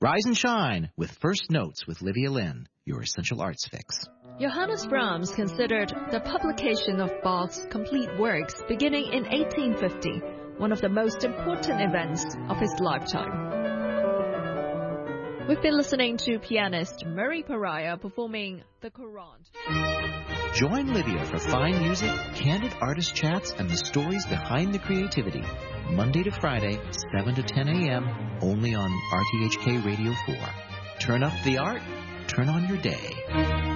Rise and shine with First Notes with Livia Lynn, your Essential Arts fix. Johannes Brahms considered the publication of Bach's complete works beginning in 1850 one of the most important events of his lifetime. We've been listening to pianist Murray Pariah performing the Courante. Join Livia for fine music, candid artist chats, and the stories behind the creativity. Monday to Friday, 7 to 10 a.m., only on RTHK Radio 4. Turn up the art, turn on your day.